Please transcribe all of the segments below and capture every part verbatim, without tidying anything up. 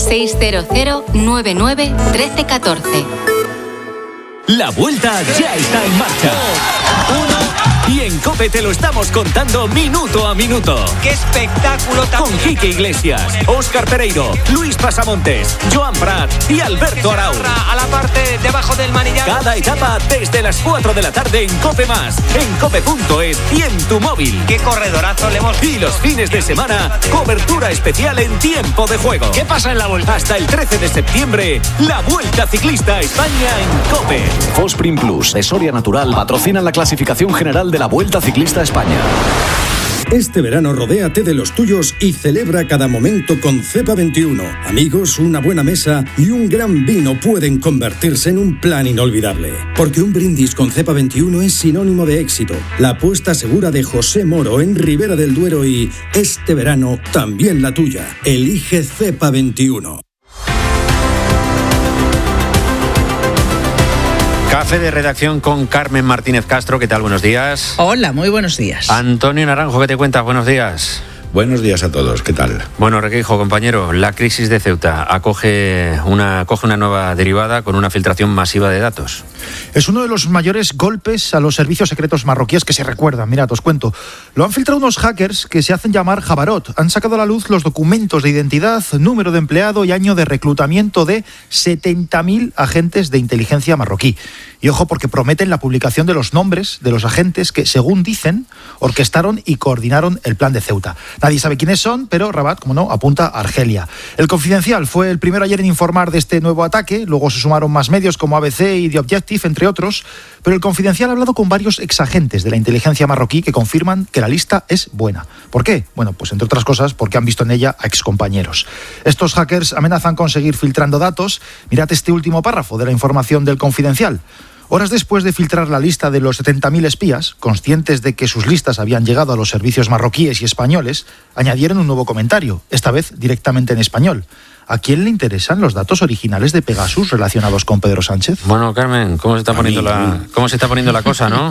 seis cero cero nueve nueve uno tres uno cuatro. La vuelta ya está en marcha. Y en COPE te lo estamos contando minuto a minuto. ¡Qué espectáculo también! Con Quique Iglesias, Óscar Pereiro, Luis Pasamontes, Joan Prat y Alberto Arau. A la parte debajo del manillar. Cada etapa desde las cuatro de la tarde en COPE Más, en cope punto es y en tu móvil. ¡Qué corredorazo le hemos... Y los fines de semana, cobertura especial en tiempo de juego. ¿Qué pasa en la vuelta? Hasta el trece de septiembre, la Vuelta Ciclista a España en COPE. Fosprin Plus, de Soria Natural, patrocinan la clasificación general de la Vuelta Ciclista a España. Este verano rodéate de los tuyos y celebra cada momento con Cepa veintiuno. Amigos, una buena mesa y un gran vino pueden convertirse en un plan inolvidable. Porque un brindis con Cepa veintiuno es sinónimo de éxito. La apuesta segura de José Moro en Ribera del Duero y este verano también la tuya. Elige Cepa veintiuno. Café de redacción con Carmen Martínez Castro. ¿Qué tal? Buenos días. Hola, muy buenos días. Antonio Naranjo, ¿qué te cuentas? Buenos días. Buenos días a todos, ¿qué tal? Bueno, Requeijo, compañero, la crisis de Ceuta acoge una, acoge una nueva derivada con una filtración masiva de datos. Es uno de los mayores golpes a los servicios secretos marroquíes que se recuerdan. Mirad, os cuento. Lo han filtrado unos hackers que se hacen llamar Jabarot. Han sacado a la luz los documentos de identidad, número de empleado y año de reclutamiento de setenta mil agentes de inteligencia marroquí. Y ojo, porque prometen la publicación de los nombres de los agentes que, según dicen, orquestaron y coordinaron el plan de Ceuta. Nadie sabe quiénes son, pero Rabat, como no, apunta a Argelia. El Confidencial fue el primero ayer en informar de este nuevo ataque, luego se sumaron más medios como A B C y The Objective, entre otros, pero el Confidencial ha hablado con varios exagentes de la inteligencia marroquí que confirman que la lista es buena. ¿Por qué? Bueno, pues entre otras cosas porque han visto en ella a excompañeros. Estos hackers amenazan con seguir filtrando datos. Mirad este último párrafo de la información del Confidencial. Horas después de filtrar la lista de los setenta mil espías, conscientes de que sus listas habían llegado a los servicios marroquíes y españoles, añadieron un nuevo comentario, esta vez directamente en español. ¿A quién le interesan los datos originales de Pegasus relacionados con Pedro Sánchez? Bueno, Carmen, ¿cómo se está poniendo la, cómo se está poniendo la cosa, no?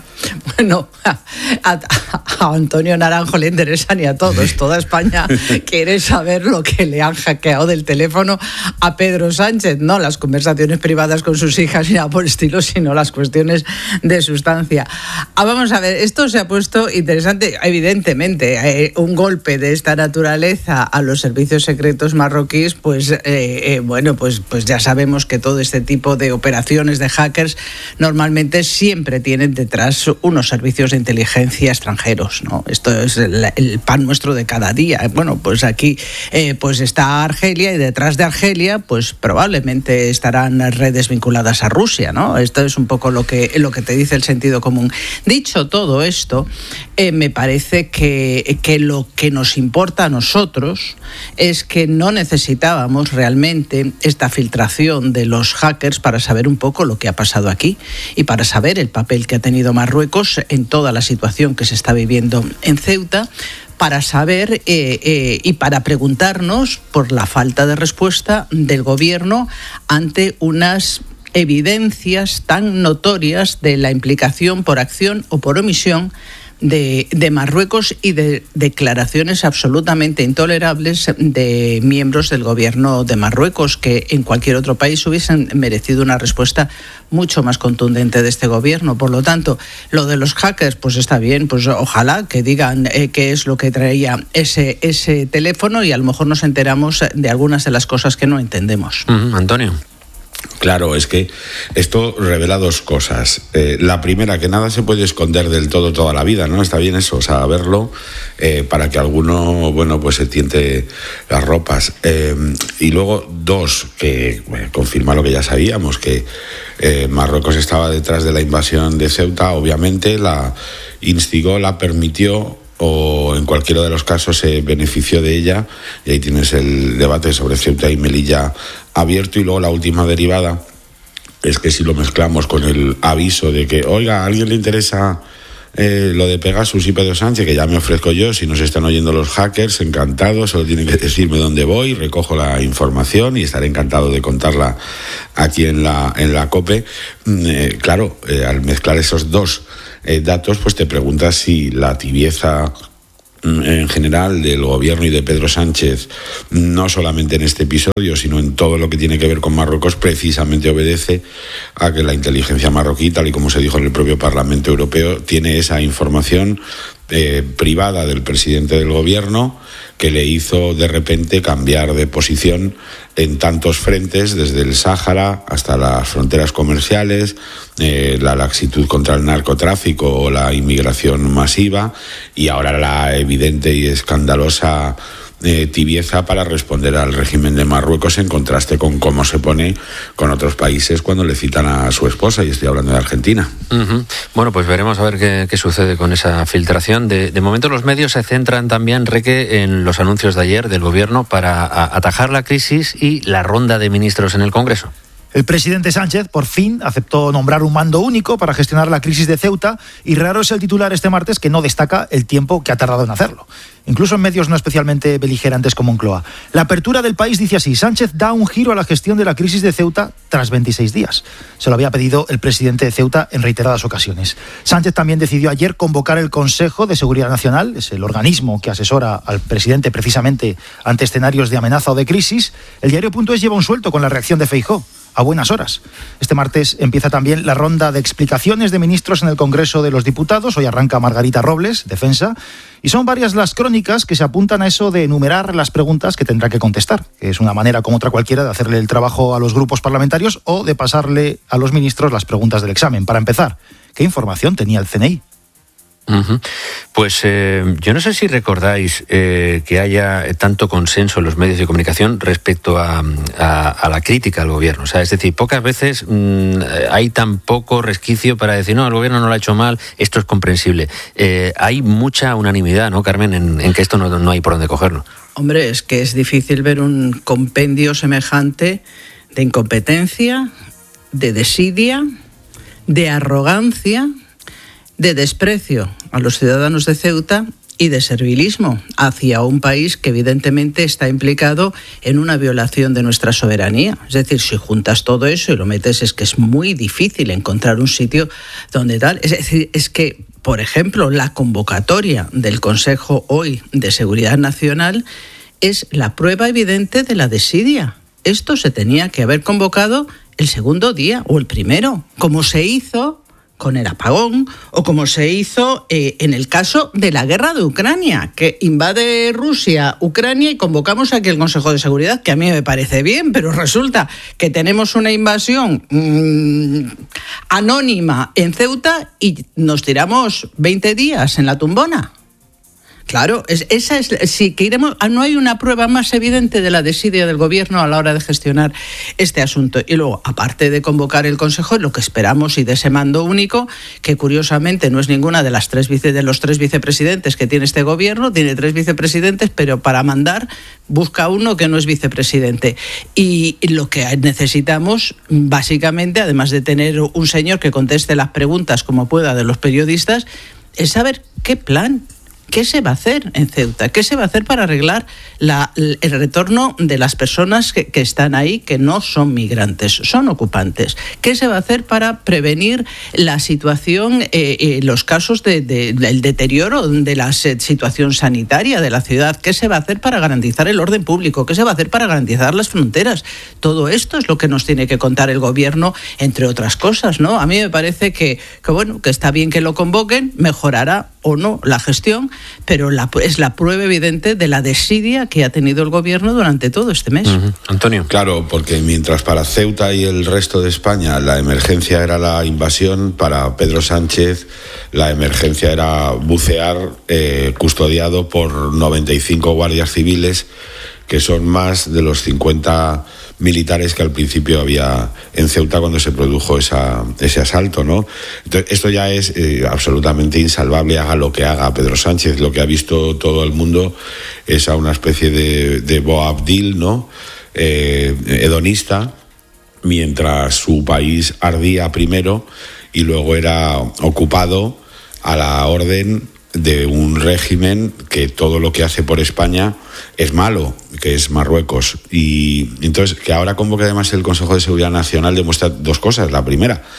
Bueno, a, a, a Antonio Naranjo le interesa ni a todos. Toda España quiere saber lo que le han hackeado del teléfono a Pedro Sánchez. No las conversaciones privadas con sus hijas ni nada por el estilo, sino las cuestiones de sustancia. Ah, vamos a ver, esto se ha puesto interesante. Evidentemente, eh, un golpe de esta naturaleza a los servicios secretos marroquíes, pues eh, eh, bueno, pues, pues ya sabemos que todo este tipo de operaciones de hackers normalmente siempre tienen detrás unos servicios de inteligencia extranjeros, ¿no? Esto es el, el pan nuestro de cada día. Bueno, pues aquí eh, pues está Argelia y detrás de Argelia pues probablemente estarán redes vinculadas a Rusia, ¿no? Esto es un poco lo que, lo que te dice el sentido común. Dicho todo esto, eh, me parece que, que lo que nos importa a nosotros es que no necesitamos Necesitábamos realmente esta filtración de los hackers para saber un poco lo que ha pasado aquí y para saber el papel que ha tenido Marruecos en toda la situación que se está viviendo en Ceuta, para saber eh, eh, y para preguntarnos por la falta de respuesta del gobierno ante unas evidencias tan notorias de la implicación por acción o por omisión De, de Marruecos y de declaraciones absolutamente intolerables de miembros del gobierno de Marruecos, que en cualquier otro país hubiesen merecido una respuesta mucho más contundente de este gobierno. Por lo tanto, lo de los hackers, pues está bien, pues ojalá que digan eh, qué es lo que traía ese, ese teléfono y a lo mejor nos enteramos de algunas de las cosas que no entendemos. Uh-huh. Antonio. Claro, es que esto revela dos cosas. Eh, la primera, que nada se puede esconder del todo toda la vida, ¿no? Está bien eso, saberlo, eh, para que alguno, bueno, pues se tiente las ropas. Eh, y luego, dos, que bueno, confirma lo que ya sabíamos, que eh, Marruecos estaba detrás de la invasión de Ceuta, obviamente, la instigó, la permitió, o en cualquiera de los casos se benefició de ella, y ahí tienes el debate sobre Ceuta y Melilla abierto. Y luego la última derivada es que si lo mezclamos con el aviso de que, oiga, a alguien le interesa eh, lo de Pegasus y Pedro Sánchez, que ya me ofrezco yo, si nos están oyendo los hackers, encantado, solo tienen que decirme dónde voy, recojo la información y estaré encantado de contarla aquí en la, en la COPE. Eh, claro, eh, al mezclar esos dos Eh, datos, pues te preguntas si la tibieza en general del gobierno y de Pedro Sánchez, no solamente en este episodio, sino en todo lo que tiene que ver con Marruecos, precisamente obedece a que la inteligencia marroquí, tal y como se dijo en el propio Parlamento Europeo, tiene esa información eh, privada del presidente del gobierno que le hizo de repente cambiar de posición en tantos frentes, desde el Sáhara hasta las fronteras comerciales, eh, la laxitud contra el narcotráfico o la inmigración masiva, y ahora la evidente y escandalosa eh, tibieza para responder al régimen de Marruecos, en contraste con cómo se pone con otros países cuando le citan a su esposa, y estoy hablando de Argentina. Uh-huh. Bueno, pues veremos a ver qué, qué sucede con esa filtración. De, de momento los medios se centran también, Reque, en los anuncios de ayer del gobierno para a, atajar la crisis y la ronda de ministros en el Congreso. El presidente Sánchez, por fin, aceptó nombrar un mando único para gestionar la crisis de Ceuta, y raro es el titular este martes que no destaca el tiempo que ha tardado en hacerlo, incluso en medios no especialmente beligerantes como Moncloa. La apertura del País dice así: Sánchez da un giro a la gestión de la crisis de Ceuta tras veintiséis días. Se lo había pedido el presidente de Ceuta en reiteradas ocasiones. Sánchez también decidió ayer convocar el Consejo de Seguridad Nacional, es el organismo que asesora al presidente precisamente ante escenarios de amenaza o de crisis. El diario.es lleva un suelto con la reacción de Feijóo, a buenas horas. Este martes empieza también la ronda de explicaciones de ministros en el Congreso de los Diputados. Hoy arranca Margarita Robles, Defensa, y son varias las crónicas que se apuntan a eso de enumerar las preguntas que tendrá que contestar, que es una manera como otra cualquiera de hacerle el trabajo a los grupos parlamentarios o de pasarle a los ministros las preguntas del examen. Para empezar, ¿qué información tenía el C N I? Uh-huh. Pues eh, yo no sé si recordáis eh, que haya tanto consenso en los medios de comunicación respecto a, a, a la crítica al gobierno. O sea, es decir, pocas veces mmm, hay tan poco resquicio para decir, no, el gobierno no lo ha hecho mal, esto es comprensible. Eh, hay mucha unanimidad, ¿no, Carmen?, en, en que esto no, no hay por dónde cogerlo. Hombre, es que es difícil ver un compendio semejante de incompetencia, de desidia, de arrogancia, de desprecio a los ciudadanos de Ceuta y de servilismo hacia un país que evidentemente está implicado en una violación de nuestra soberanía. Es decir, si juntas todo eso y lo metes, es que es muy difícil encontrar un sitio donde tal. Es decir, es que, por ejemplo, la convocatoria del Consejo hoy de Seguridad Nacional es la prueba evidente de la desidia. Esto se tenía que haber convocado el segundo día o el primero, como se hizo con el apagón, o como se hizo eh, en el caso de la guerra de Ucrania, que invade Rusia Ucrania y convocamos aquí el Consejo de Seguridad, que a mí me parece bien, pero resulta que tenemos una invasión mmm, anónima en Ceuta y nos tiramos veinte días en la tumbona. Claro, es, esa es, si queremos, no hay una prueba más evidente de la desidia del gobierno a la hora de gestionar este asunto. Y luego, aparte de convocar el Consejo, lo que esperamos y de ese mando único, que curiosamente no es ninguna de las tres vice, de los tres vicepresidentes que tiene este gobierno, tiene tres vicepresidentes, pero para mandar busca uno que no es vicepresidente. Y lo que necesitamos, básicamente, además de tener un señor que conteste las preguntas como pueda de los periodistas, es saber qué plan. ¿Qué se va a hacer en Ceuta? ¿Qué se va a hacer para arreglar la, el retorno de las personas que, que están ahí, que no son migrantes, son ocupantes? ¿Qué se va a hacer para prevenir la situación, eh, eh, los casos del de, de, deterioro de la situación sanitaria de la ciudad? ¿Qué se va a hacer para garantizar el orden público? ¿Qué se va a hacer para garantizar las fronteras? Todo esto es lo que nos tiene que contar el gobierno, entre otras cosas, ¿no? A mí me parece que, que bueno, que está bien que lo convoquen, mejorará o no la gestión, pero la, es la prueba evidente de la desidia que ha tenido el gobierno durante todo este mes. Uh-huh. Antonio. Claro, porque mientras para Ceuta y el resto de España la emergencia era la invasión, para Pedro Sánchez la emergencia era bucear eh, custodiado por noventa y cinco guardias civiles, que son más de los cincuenta militares que al principio había en Ceuta cuando se produjo esa, ese asalto, ¿no? Entonces, esto ya es eh, absolutamente insalvable, haga lo que haga Pedro Sánchez. Lo que ha visto todo el mundo es a una especie de, de Boabdil, ¿no? Eh, hedonista, mientras su país ardía primero y luego era ocupado a la orden de un régimen que todo lo que hace por España es malo, que es Marruecos. Y entonces, que ahora convoque además el Consejo de Seguridad Nacional demuestra dos cosas. La primera,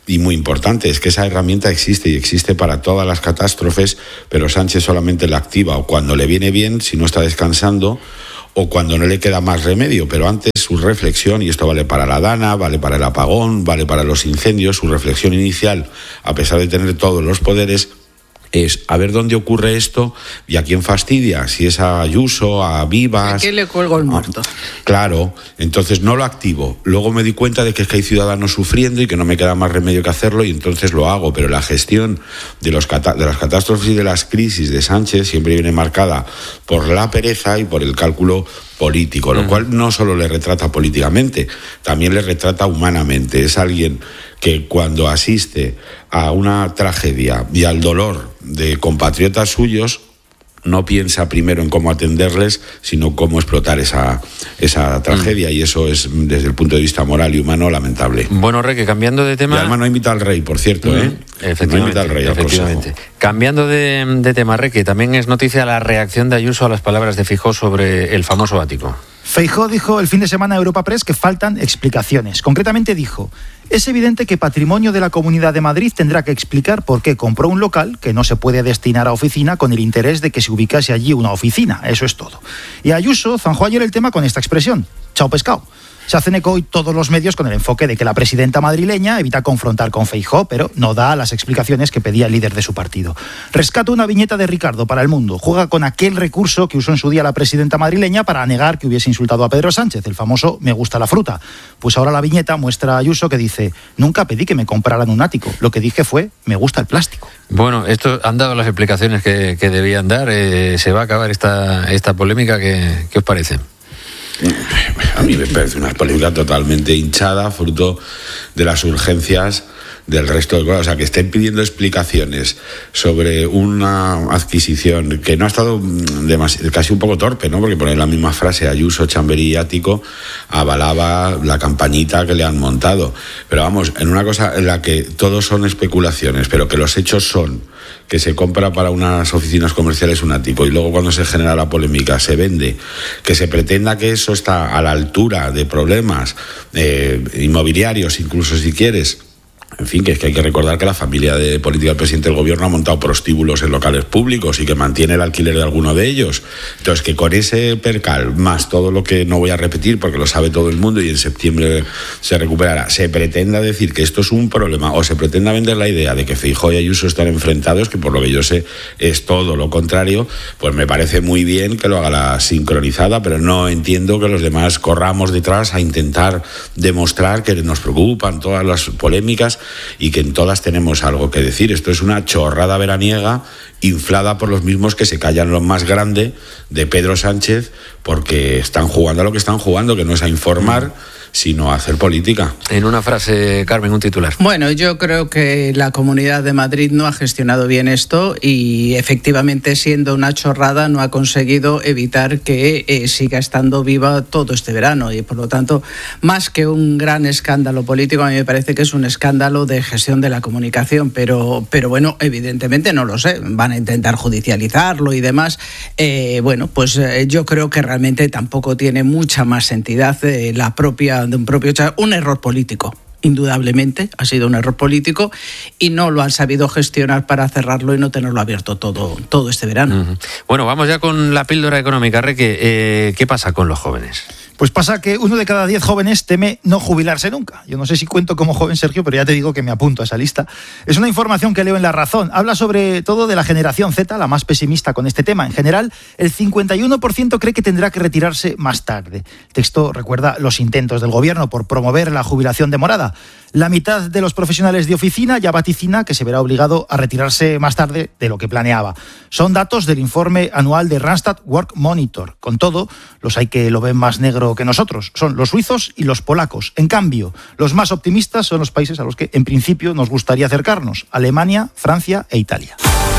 y muy importante, es que esa herramienta existe y existe para todas las catástrofes, pero Sánchez solamente la activa o cuando le viene bien, si no está descansando, o cuando no le queda más remedio, pero antes su reflexión, y esto vale para la Dana, vale para el apagón, vale para los incendios, su reflexión inicial, a pesar de tener todos los poderes, es a ver dónde ocurre esto y a quién fastidia, si es a Ayuso, a Vivas... ¿A quién le cuelgo el muerto? Claro, entonces no lo activo. Luego me di cuenta de que es que hay ciudadanos sufriendo y que no me queda más remedio que hacerlo y entonces lo hago. Pero la gestión de, los cata- de las catástrofes y de las crisis de Sánchez siempre viene marcada por la pereza y por el cálculo político, lo uh-huh. cual no solo le retrata políticamente, también le retrata humanamente. Es alguien que cuando asiste a una tragedia y al dolor de compatriotas suyos, no piensa primero en cómo atenderles, sino cómo explotar esa, esa tragedia, mm. y eso es, desde el punto de vista moral y humano, lamentable. Bueno, Reque, cambiando de tema... Y además no invita al rey, por cierto, mm. ¿eh? Efectivamente, no invita al rey, efectivamente. Al cambiando de, de tema, Reque, también es noticia la reacción de Ayuso a las palabras de Feijóo sobre el famoso ático. Feijóo dijo el fin de semana a Europa Press que faltan explicaciones. Concretamente dijo: es evidente que Patrimonio de la Comunidad de Madrid tendrá que explicar por qué compró un local que no se puede destinar a oficina con el interés de que se ubicase allí una oficina. Eso es todo. Y Ayuso zanjó ayer el tema con esta expresión: chao pescado. Se hacen eco hoy todos los medios con el enfoque de que la presidenta madrileña evita confrontar con Feijóo, pero no da las explicaciones que pedía el líder de su partido. Rescato una viñeta de Ricardo para El Mundo. Juega con aquel recurso que usó en su día la presidenta madrileña para negar que hubiese insultado a Pedro Sánchez, el famoso "me gusta la fruta". Pues ahora la viñeta muestra a Ayuso que dice: nunca pedí que me compraran un ático, lo que dije fue "me gusta el plástico". Bueno, esto han dado las explicaciones que, que debían dar. Eh, se va a acabar esta, esta polémica. ¿Qué, qué os parece? A mí me parece una polémica totalmente hinchada, fruto de las urgencias del resto del... O sea, que estén pidiendo explicaciones sobre una adquisición que no ha estado demasi- casi un poco torpe, ¿no? Porque poner la misma frase Ayuso, Chamberí y ático avalaba la campañita que le han montado. Pero vamos, en una cosa en la que todos son especulaciones, pero que los hechos son que se compra para unas oficinas comerciales un ático y luego cuando se genera la polémica se vende, que se pretenda que eso está a la altura de problemas eh, inmobiliarios, incluso si quieres. En fin, que es que hay que recordar que la familia de política del presidente del gobierno ha montado prostíbulos en locales públicos y que mantiene el alquiler de alguno de ellos. Entonces, que con ese percal, más todo lo que no voy a repetir porque lo sabe todo el mundo y en septiembre se recuperará, se pretenda decir que esto es un problema o se pretenda vender la idea de que Feijóo y Ayuso están enfrentados, que por lo que yo sé es todo lo contrario, pues me parece muy bien que lo haga la sincronizada, pero no entiendo que los demás corramos detrás a intentar demostrar que nos preocupan todas las polémicas y que en todas tenemos algo que decir. Esto es una chorrada veraniega inflada por los mismos que se callan lo más grande de Pedro Sánchez porque están jugando a lo que están jugando, que no es a informar, sino a hacer política. En una frase, Carmen, un titular. Bueno, yo creo que la Comunidad de Madrid no ha gestionado bien esto y efectivamente, siendo una chorrada, no ha conseguido evitar que eh, siga estando viva todo este verano y por lo tanto, más que un gran escándalo político, a mí me parece que es un escándalo de gestión de la comunicación, pero, pero bueno, evidentemente no lo sé, van a intentar judicializarlo y demás. Eh, bueno, pues eh, yo creo que realmente tampoco tiene mucha más entidad eh, la propia de un propio un error político. Indudablemente ha sido un error político y no lo han sabido gestionar para cerrarlo y no tenerlo abierto todo, todo este verano. Uh-huh. Bueno, vamos ya con la píldora económica, Reque. Eh, ¿Qué pasa con los jóvenes? Pues pasa que uno de cada diez jóvenes teme no jubilarse nunca. Yo no sé si cuento como joven, Sergio, pero ya te digo que me apunto a esa lista. Es una información que leo en La Razón. Habla sobre todo de la generación Z, la más pesimista con este tema. En general, el cincuenta y uno por ciento cree que tendrá que retirarse más tarde. El texto recuerda los intentos del gobierno por promover la jubilación demorada. La mitad de los profesionales de oficina ya vaticina que se verá obligado a retirarse más tarde de lo que planeaba. Son datos del informe anual de Randstad Work Monitor. Con todo, los hay que lo ven más negro que nosotros. Son los suizos y los polacos. En cambio, los más optimistas son los países a los que en principio nos gustaría acercarnos: Alemania, Francia e Italia.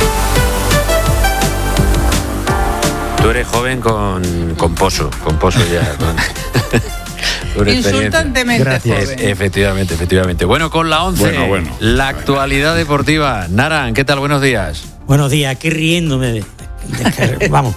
Tú eres joven con, con pozo, con pozo ya. Con... Insultantemente joven. Efectivamente, efectivamente. Bueno, con la once, bueno, bueno. la actualidad deportiva. Naran, ¿qué tal? Buenos días. Buenos días, aquí riéndome de, de, de, vamos,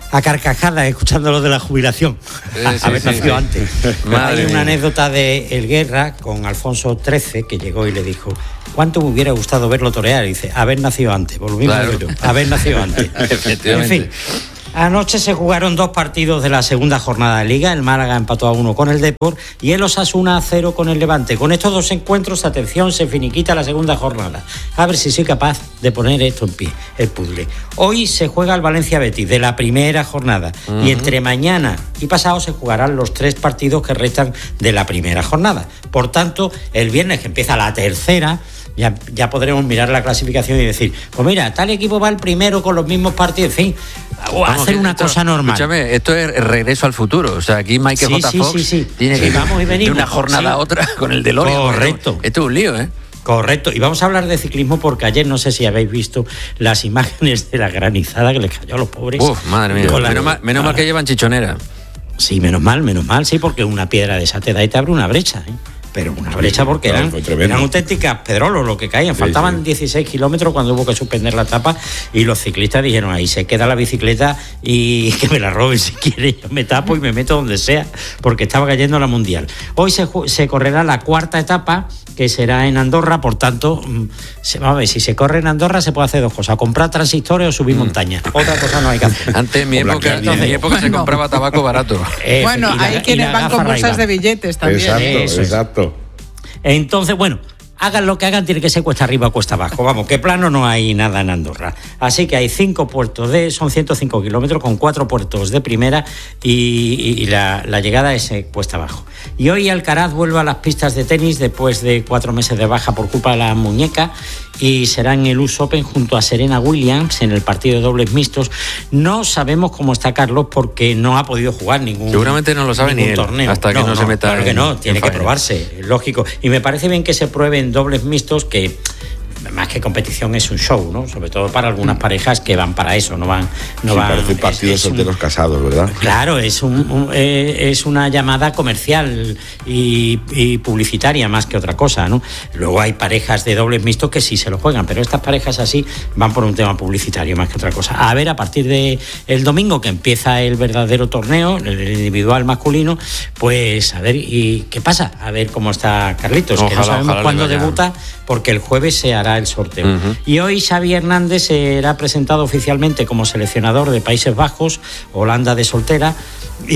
a carcajadas escuchando lo de la jubilación. Sí, sí, Haber sí, nacido sí. antes. Madre Hay una mía. anécdota de El Guerra con Alfonso trece, que llegó y le dijo: ¿cuánto me hubiera gustado verlo torear? Y dice: haber nacido antes, por lo mismo Claro. que yo, haber nacido antes. Efectivamente. En fin. Anoche se jugaron dos partidos de la segunda jornada de Liga. El Málaga empató a uno con el Depor y el Osasuna a cero con el Levante. Con estos dos encuentros, atención, se finiquita la segunda jornada. A ver si soy capaz de poner esto en pie, el puzzle. Hoy se juega el Valencia-Betis de la primera jornada. Uh-huh. Y entre mañana y pasado se jugarán los tres partidos que restan de la primera jornada. Por tanto, el viernes, que empieza la tercera, Ya, ya podremos mirar la clasificación y decir, pues mira, tal equipo va el primero con los mismos partidos, en fin, o Vamos, hacer una esto, cosa normal. Escúchame, esto es regreso al futuro. O sea, aquí Michael Sí, J. sí, Fox sí, sí. tiene Sí, que vamos y venimos. de una jornada Sí. a otra con el DeLorean. Correcto. Esto es un lío, ¿eh? Correcto. Y vamos a hablar de ciclismo porque ayer, no sé si habéis visto las imágenes de la granizada que les cayó a los pobres. Uf, madre mía. Con la- Menos mal, menos mal que llevan chichonera. Sí, menos mal, menos mal, sí, porque una piedra de esa te da y te abre una brecha, ¿eh? Pero una brecha porque claro, eran, fue tremendo. eran auténticas pedrolos lo que caían. Sí, Faltaban sí. dieciséis kilómetros cuando hubo que suspender la etapa y los ciclistas dijeron: ahí se queda la bicicleta y que me la roben si quiere. Yo me tapo y me meto donde sea porque estaba cayendo la mundial. Hoy se, ju- se correrá la cuarta etapa, que será en Andorra. Por tanto, mm, se, vamos a ver, si se corre en Andorra se puede hacer dos cosas: comprar transistores o subir Mm. montaña. Otra cosa no hay que hacer. Antes, en mi O época, Blackberry. en mi época se Bueno. compraba tabaco barato. Eh, Bueno, y la- hay y quienes la van con gafa bolsas Ray-Ban. de billetes también. Exacto, Eso es. exacto. Entonces, bueno, hagan lo que hagan, tiene que ser cuesta arriba o cuesta abajo. Vamos, que plano no hay nada en Andorra. Así que hay cinco puertos de, son ciento cinco kilómetros con cuatro puertos de primera y, y- y la, la llegada es eh, cuesta abajo. Y hoy Alcaraz vuelve a las pistas de tenis después de cuatro meses de baja por culpa de la muñeca y será en el U S Open junto a Serena Williams en el partido de dobles mixtos. No sabemos cómo está Carlos porque no ha podido jugar ningún Seguramente no lo sabe ningún ni él, torneo. hasta que no se meta Claro que en- no, tiene en que faena. probarse, lógico. Y me parece bien que se prueben dobles mixtos, que más que competición es un show, ¿no? Sobre todo para algunas parejas que van para eso, no van... No Sí, van parece un partido de es- es un- solteros casados, ¿verdad? Claro, es, un, un- eh, es una llamada comercial y, y publicitaria más que otra cosa, ¿no? Luego hay parejas de dobles mixtos que sí se lo juegan, pero estas parejas así van por un tema publicitario más que otra cosa. A ver, a partir de el domingo que empieza el verdadero torneo, el individual masculino, pues a ver, ¿y qué pasa? A ver cómo está Carlitos, que Ojalá, no sabemos ojalá le cuándo vaya. debuta, porque el jueves se hará el sorteo. Ujú. Y hoy Xavi Hernández será presentado oficialmente como seleccionador de Países Bajos, Holanda de soltera, y,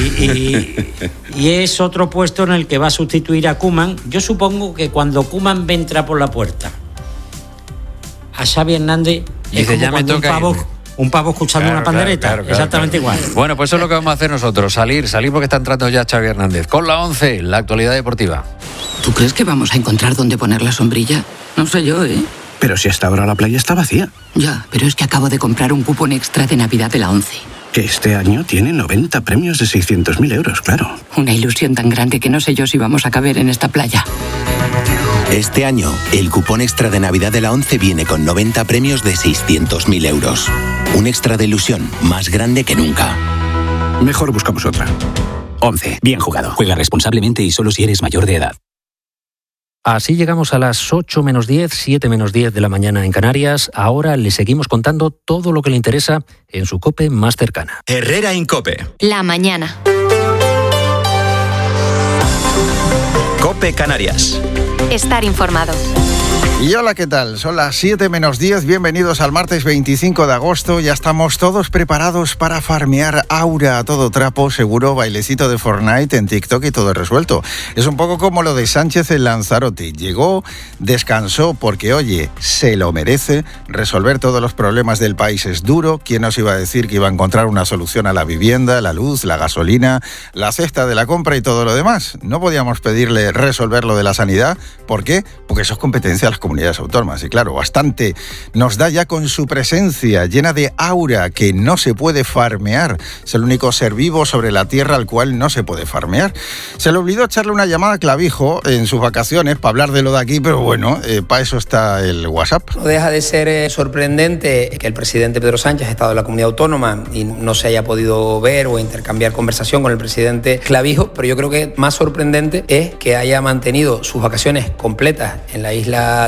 y- y es otro puesto en el que va a sustituir a Koeman. Yo supongo que cuando Koeman entra por la puerta, a Xavi Hernández es Dice, como "Ya me cuando un toca pavo, irme". un pavo escuchando Claro, una pandereta, claro, claro, exactamente claro. igual. Bueno, pues eso es lo que vamos a hacer nosotros, salir, salir porque está entrando ya Xavi Hernández. Con la once, la actualidad deportiva. ¿Tú crees que vamos a encontrar dónde poner la sombrilla? No sé yo, ¿eh? Pero si hasta ahora la playa está vacía. Ya, pero es que acabo de comprar un cupón extra de Navidad de la ONCE. Que este año tiene noventa premios de seiscientos mil euros, claro. Una ilusión tan grande que no sé yo si vamos a caber en esta playa. Este año, el cupón extra de Navidad de la ONCE viene con noventa premios de seiscientos mil euros. Un extra de ilusión más grande que nunca. Mejor buscamos otra. once. Bien jugado. Juega responsablemente y solo si eres mayor de edad. Así llegamos a las ocho menos diez, siete menos diez de la mañana en Canarias. Ahora le seguimos contando todo lo que le interesa en su COPE más cercana. Herrera Incope. La mañana. Cope Canarias. Estar informado. Y hola, ¿qué tal? Son las siete menos diez, bienvenidos al martes veinticinco de agosto. Ya estamos todos preparados para farmear Aura a todo trapo, seguro, bailecito de Fortnite en TikTok y todo resuelto. Es un poco como lo de Sánchez en Lanzarote. Llegó, descansó porque, oye, se lo merece. Resolver todos los problemas del país es duro. ¿Quién nos iba a decir que iba a encontrar una solución a la vivienda, la luz, la gasolina, la cesta de la compra y todo lo demás? No podíamos pedirle resolver lo de la sanidad. ¿Por qué? Porque eso es competencia de las comunidades autónomas. Y claro, bastante nos da ya con su presencia llena de aura que no se puede farmear. Es el único ser vivo sobre la tierra al cual no se puede farmear. Se le olvidó echarle una llamada a Clavijo en sus vacaciones para hablar de lo de aquí, pero bueno, eh, para eso está el WhatsApp. No deja de ser eh, sorprendente que el presidente Pedro Sánchez ha estado en la comunidad autónoma y no se haya podido ver o intercambiar conversación con el presidente Clavijo, pero yo creo que más sorprendente es que haya mantenido sus vacaciones completas en la isla de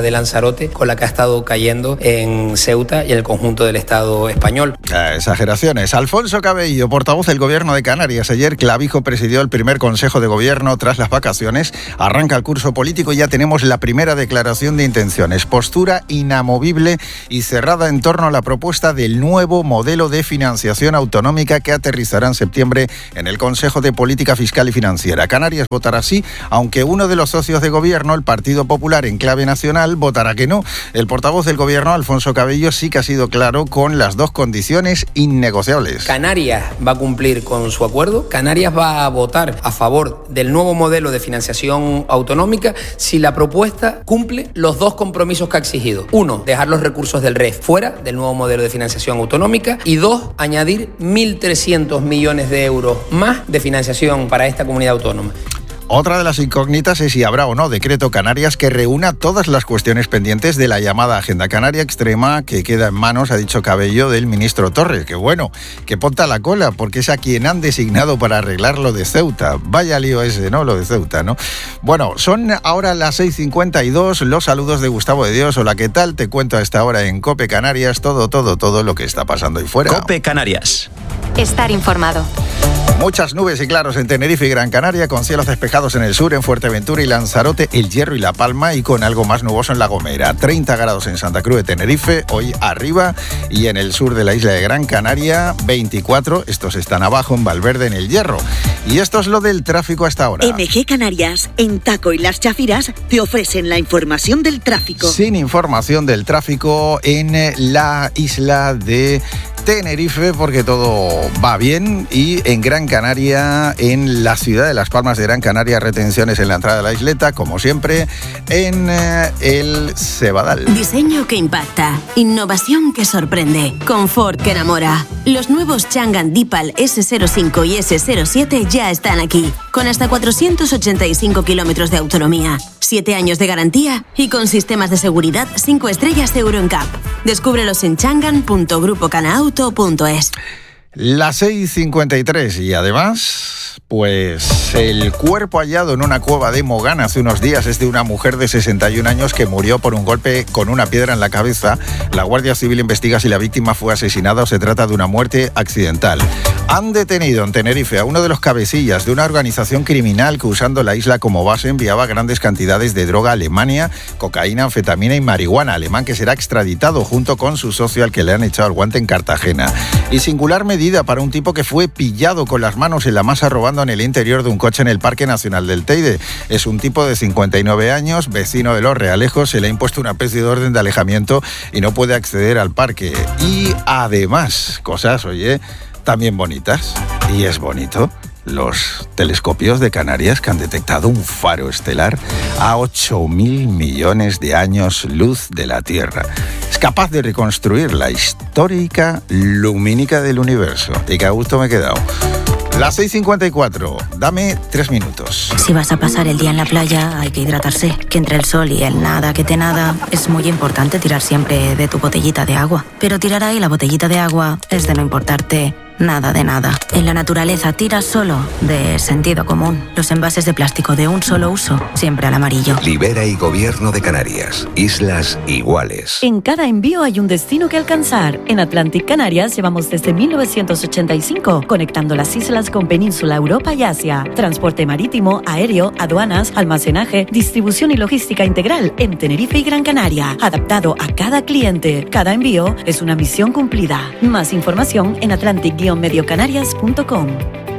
de Lanzarote con la que ha estado cayendo en Ceuta y en el conjunto del Estado español. Eh, exageraciones. Alfonso Cabello, portavoz del Gobierno de Canarias. Ayer Clavijo presidió el primer Consejo de Gobierno tras las vacaciones. Arranca el curso político y ya tenemos la primera declaración de intenciones. Postura inamovible y cerrada en torno a la propuesta del nuevo modelo de financiación autonómica que aterrizará en septiembre en el Consejo de Política Fiscal y Financiera. Canarias votará sí, aunque uno de los socios de gobierno, el Partido Popular en clave nacional, votará que no. El portavoz del Gobierno, Alfonso Cabello, sí que ha sido claro con las dos condiciones innegociables. Canarias va a cumplir con su acuerdo. Canarias va a votar a favor del nuevo modelo de financiación autonómica si la propuesta cumple los dos compromisos que ha exigido. Uno, dejar los recursos del R E F fuera del nuevo modelo de financiación autonómica. Y dos, añadir mil trescientos millones de euros más de financiación para esta comunidad autónoma. Otra de las incógnitas es si habrá o no decreto Canarias que reúna todas las cuestiones pendientes de la llamada Agenda Canaria Extrema que queda en manos, ha dicho Cabello, del ministro Torres. Que bueno, que ponta la cola, porque es a quien han designado para arreglar lo de Ceuta. Vaya lío ese, ¿no? Lo de Ceuta, ¿no? Bueno, son ahora las seis cincuenta y dos, los saludos de Gustavo de Dios. Hola, ¿qué tal? Te cuento a esta hora en COPE Canarias todo, todo, todo lo que está pasando ahí fuera. COPE Canarias. Estar informado. Muchas nubes y claros en Tenerife y Gran Canaria, con cielos despejados en el sur, en Fuerteventura y Lanzarote, El Hierro y La Palma, y con algo más nuboso en La Gomera. treinta grados en Santa Cruz de Tenerife, hoy arriba, y en el sur de la isla de Gran Canaria, veinticuatro. Estos están abajo en Valverde, en El Hierro. Y esto es lo del tráfico hasta ahora. M G Canarias, en Taco y Las Chafiras, te ofrecen la información del tráfico. Sin información del tráfico en la isla de Tenerife, porque todo va bien, y en Gran Canaria, en la ciudad de Las Palmas de Gran Canaria, retenciones en la entrada de la isleta, como siempre, en eh, el Cebadal. Diseño que impacta, innovación que sorprende, confort que enamora. Los nuevos Changan Deepal ese cero cinco y ese cero siete ya están aquí, con hasta cuatrocientos ochenta y cinco kilómetros de autonomía, siete años de garantía y con sistemas de seguridad cinco estrellas Euro N C A P. Descúbrelos en changan punto grupo canauto punto es. Las seis cincuenta y tres y además, pues el cuerpo hallado en una cueva de Mogán hace unos días es de una mujer de sesenta y un años que murió por un golpe con una piedra en la cabeza. La Guardia Civil investiga si la víctima fue asesinada o se trata de una muerte accidental. Han detenido en Tenerife a uno de los cabecillas de una organización criminal que, usando la isla como base, enviaba grandes cantidades de droga a Alemania, cocaína, anfetamina y marihuana. Alemán que será extraditado junto con su socio al que le han echado el guante en Cartagena. Y singular medida para un tipo que fue pillado con las manos en la masa robando en el interior de un coche en el Parque Nacional del Teide. Es un tipo de cincuenta y nueve años, vecino de Los Realejos. Se le ha impuesto una especie de orden de alejamiento y no puede acceder al parque. Y además, cosas, oye, también bonitas. Y es bonito. Los telescopios de Canarias que han detectado un faro estelar a ocho mil millones de años luz de la Tierra. Es capaz de reconstruir la histórica lumínica del universo. Y que a gusto me he quedado. Las seis cincuenta y cuatro, dame tres minutos. Si vas a pasar el día en la playa, hay que hidratarse. Que entre el sol y el nada que te nada, es muy importante tirar siempre de tu botellita de agua. Pero tirar ahí la botellita de agua es de no importarte nada de nada. En la naturaleza tira solo de sentido común. Los envases de plástico de un solo uso, siempre al amarillo. Libera y Gobierno de Canarias. Islas iguales. En cada envío hay un destino que alcanzar. En Atlantic Canarias llevamos desde mil novecientos ochenta y cinco conectando las islas con Península, Europa y Asia. Transporte marítimo, aéreo, aduanas, almacenaje, distribución y logística integral en Tenerife y Gran Canaria. Adaptado a cada cliente. Cada envío es una misión cumplida. Más información en atlantic medio canarias punto com.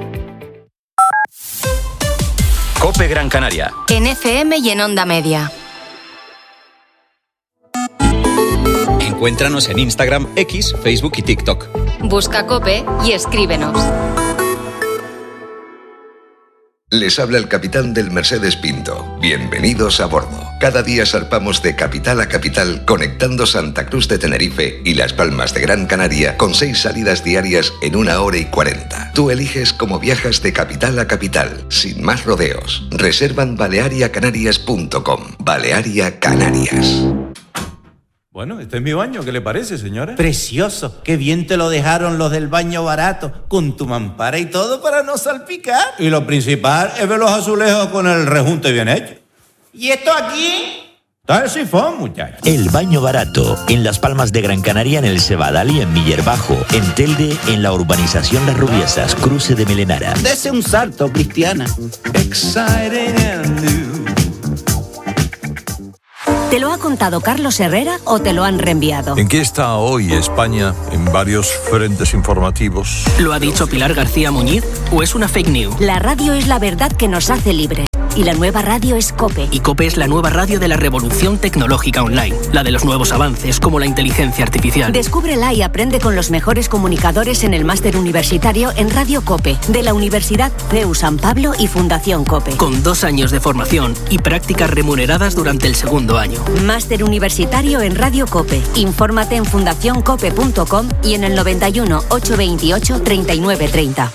COPE Gran Canaria. En F M y en Onda Media. Encuéntranos en Instagram, X, Facebook y TikTok. Busca COPE y escríbenos. Les habla el capitán del Mercedes Pinto. Bienvenidos a bordo. Cada día zarpamos de capital a capital, conectando Santa Cruz de Tenerife y Las Palmas de Gran Canaria con seis salidas diarias en una hora y cuarenta. Tú eliges cómo viajas de capital a capital, sin más rodeos. Reserva en balearia canarias punto com. Balearia Canarias. Bueno, este es mi baño, ¿qué le parece, señora? Precioso, qué bien te lo dejaron los del baño barato, con tu mampara y todo para no salpicar. Y lo principal es ver los azulejos con el rejunte bien hecho. ¿Y esto aquí? Está el sifón, muchacho. El baño barato, en Las Palmas de Gran Canaria, en el Cebadal y en Millerbajo. En Telde, en la urbanización Las Rubiesas, cruce de Melenara. Dese un salto, Cristiana. Exciting and new. ¿Te lo ha contado Carlos Herrera o te lo han reenviado? ¿En qué está hoy España en varios frentes informativos? ¿Lo ha dicho Pilar García Muñiz o es una fake news? La radio es la verdad que nos hace libres. Y la nueva radio es COPE. Y COPE es la nueva radio de la revolución tecnológica online, la de los nuevos avances como la inteligencia artificial. Descúbrela y aprende con los mejores comunicadores en el máster universitario en Radio COPE, de la Universidad C E U San Pablo y Fundación COPE. Con dos años de formación y prácticas remuneradas durante el segundo año. Máster universitario en Radio COPE. Infórmate en fundación cope punto com y en el noventa y uno, ochocientos veintiocho, treinta y nueve treinta.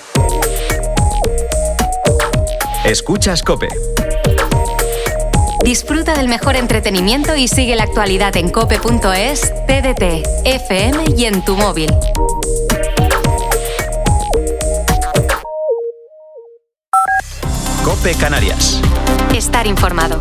Escuchas COPE. Disfruta del mejor entretenimiento y sigue la actualidad en cope punto es, T D T, F M y en tu móvil. COPE Canarias. Estar informado.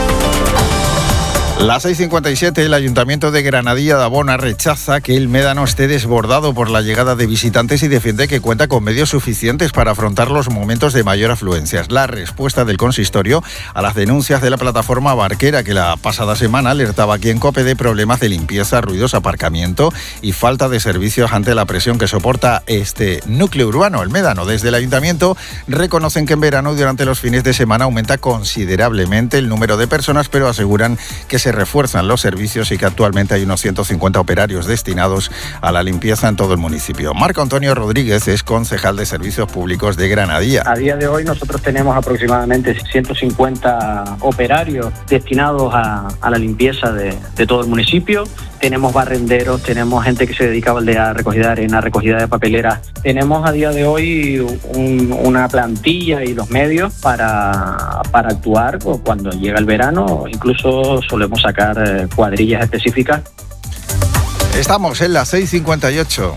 Las seis cincuenta y siete, el Ayuntamiento de Granadilla de Abona rechaza que el Médano esté desbordado por la llegada de visitantes y defiende que cuenta con medios suficientes para afrontar los momentos de mayor afluencia. Es la respuesta del consistorio a las denuncias de la plataforma barquera, que la pasada semana alertaba aquí en COPE de problemas de limpieza, ruidos, aparcamiento y falta de servicios ante la presión que soporta este núcleo urbano, el Médano. Desde el Ayuntamiento reconocen que en verano y durante los fines de semana aumenta considerablemente el número de personas, pero aseguran que se refuerzan los servicios y que actualmente hay unos ciento cincuenta operarios destinados a la limpieza en todo el municipio. Marco Antonio Rodríguez es concejal de Servicios Públicos de Granadilla. A día de hoy nosotros tenemos aproximadamente ciento cincuenta operarios destinados a, a la limpieza de, de todo el municipio. Tenemos barrenderos, tenemos gente que se dedica a la recogida de arena, recogida de papeleras. Tenemos a día de hoy un, una plantilla y los medios para, para actuar cuando llega el verano. Incluso solemos sacar eh, cuadrillas específicas. Estamos en las seis cincuenta y ocho.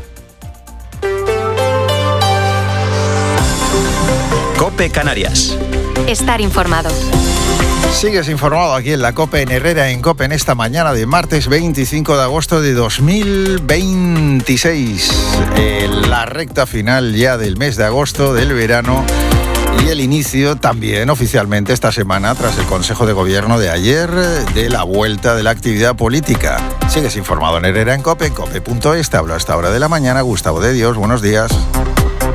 COPE Canarias. Estar informado. Sigues informado aquí en la COPE, en Herrera en COPE, en esta mañana de martes veinticinco de agosto de dos mil veintiséis. Eh, la recta final ya del mes de agosto, del verano, y el inicio también oficialmente esta semana, tras el Consejo de Gobierno de ayer, de la vuelta de la actividad política. Sigues informado en Herrera en COPE, cope punto es. Te hablo a esta hora de la mañana. Gustavo de Dios, buenos días.